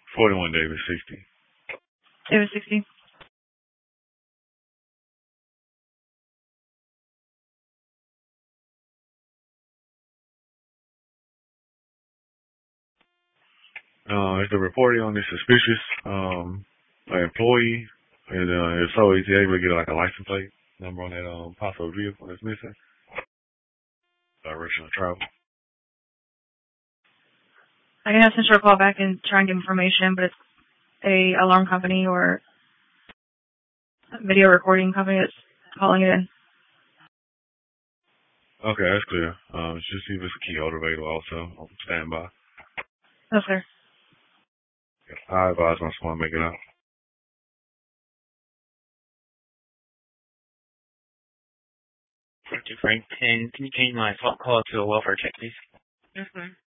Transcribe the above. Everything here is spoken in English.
41 Davis 60. Davis 60. Is the reporting on this suspicious employee? And if so, is he able to get like a license plate number on that possible vehicle that's missing? Direction of travel. I can have Central call back and try and get information, but it's a alarm company or a video recording company that's calling it in. Okay, that's clear. Just see if it's a key holder available also on standby. No, sir. I advise my son to make it out. Thank you, Frank. And can you change my swap call to a welfare check, please? Yes, sir.